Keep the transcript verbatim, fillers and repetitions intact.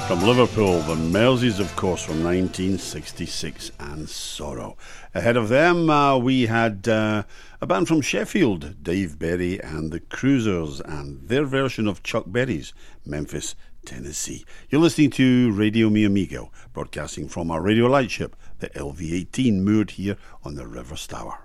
From Liverpool, the Merseys, of course, from nineteen sixty-six, and Sorrow. Ahead of them, uh, we had uh, a band from Sheffield, Dave Berry and the Cruisers, and their version of Chuck Berry's Memphis, Tennessee. You're listening to Radio Mi Amigo, broadcasting from our radio lightship, the L V eighteen, moored here on the River Stour.